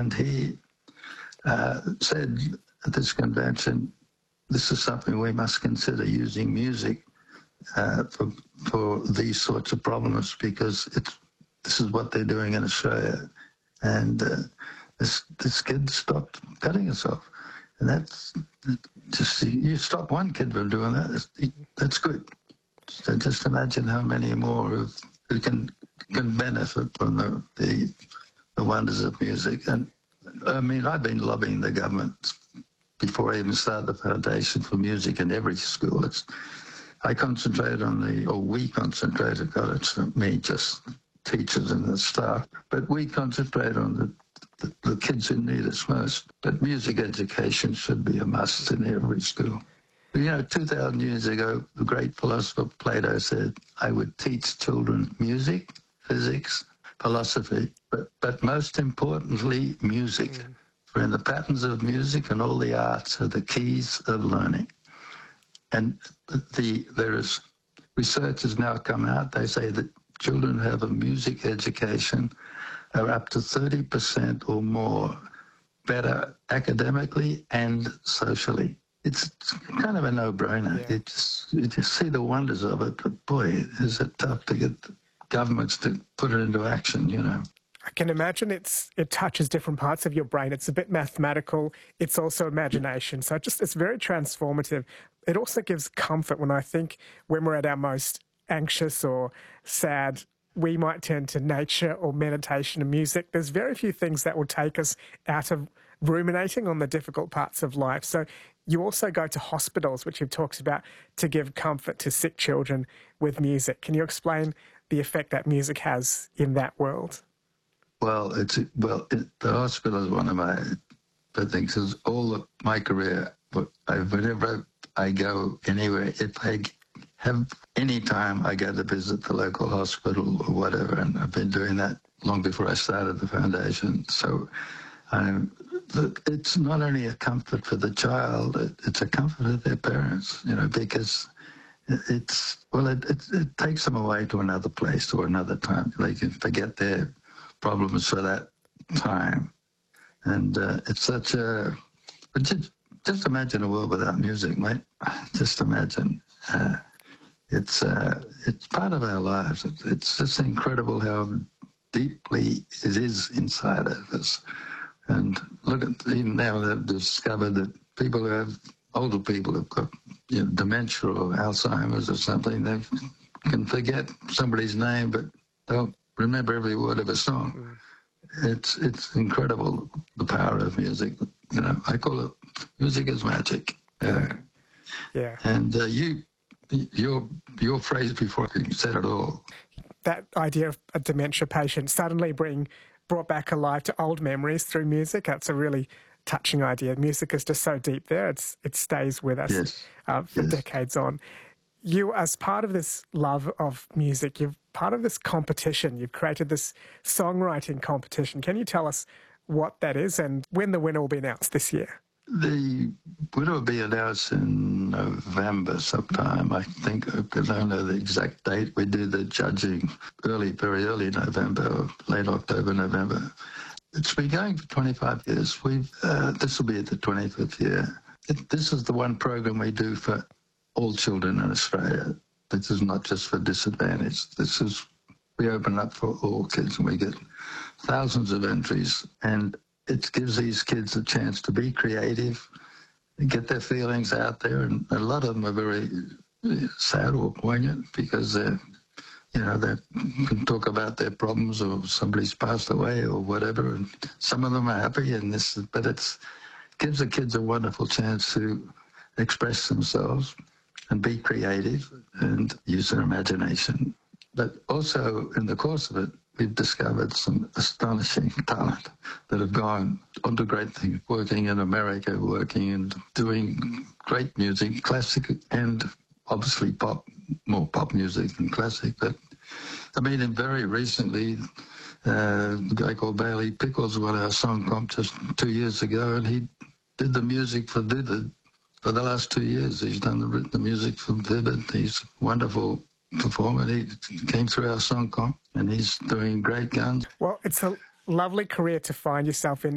and he said at this convention, this is something we must consider, using music for these sorts of problems, because this is what they're doing in Australia. And this kid stopped cutting himself. And that's just, you stop one kid from doing that, that's good. So just imagine how many more who can benefit from the wonders of music. And I mean, I've been lobbying the government before I even started the Foundation for Music in every school. I concentrated on we concentrated, God, it's not me, just teachers and the staff, but we concentrate on the kids who need us most. But music education should be a must in every school. You know, 2,000 years ago, the great philosopher Plato said, I would teach children music, physics, philosophy, but most importantly, music. For in the patterns of music and all the arts are the keys of learning. And there is research has now come out. They say that children who have a music education are up to 30% or more better academically and socially. It's kind of a no-brainer. Yeah. You just see the wonders of it, but boy, is it tough to get governments to put it into action, you know. I can imagine it touches different parts of your brain. It's a bit mathematical. It's also imagination. So it's very transformative. It also gives comfort when I think when we're at our most anxious or sad, we might turn to nature or meditation and music. There's very few things that will take us out of ruminating on the difficult parts of life. So you also go to hospitals, which you've talked about, to give comfort to sick children with music. Can you explain the effect that music has in that world? Well, the hospital is one of my things. Is my career, whenever I go anywhere, if I have any time, I go to visit the local hospital or whatever, and I've been doing that long before I started the foundation. So it's not only a comfort for the child, it's a comfort for their parents, you know, because it takes them away to another place or another time. They can forget their problems for that time. And it's such a... Just imagine a world without music, mate. Just imagine. It's part of our lives. It's just incredible how deeply it is inside of us. And look at, even now they've discovered that older people who've got dementia or Alzheimer's or something, they can forget somebody's name, but they'll remember every word of a song. It's incredible, the power of music. You know, I call it music is magic. Yeah. And your phrase before you said it all. That idea of a dementia patient suddenly brought back alive to old memories through music. That's a really touching idea. Music is just so deep there. It stays with us for decades on. You, as part of this love of music, you're part of this competition. You've created this songwriting competition. Can you tell us what that is and when the winner will be announced this year? The winner will be announced in November sometime, I think, because I don't know the exact date. We do the judging very early November, or late October, November. It's been going for 25 years. This will be the 25th year. This is the one program we do for all children in Australia. This is not just for disadvantaged. We open up for all kids, and we get thousands of entries, and it gives these kids a chance to be creative and get their feelings out there. And a lot of them are very sad or poignant because they can talk about their problems, or somebody's passed away or whatever. And some of them are happy, but it gives the kids a wonderful chance to express themselves and be creative and use their imagination. But also, in the course of it, we've discovered some astonishing talent that have gone on to great things, working in America, working and doing great music, classic and obviously more pop music than classic. But I mean, and very recently, a guy called Bailey Pickles won our song contest 2 years ago, and he did the music for Vivid for the last 2 years. He's done the music for Vivid. He's a wonderful performer. He came through our song comp, and he's doing great guns. Well, it's a lovely career to find yourself in.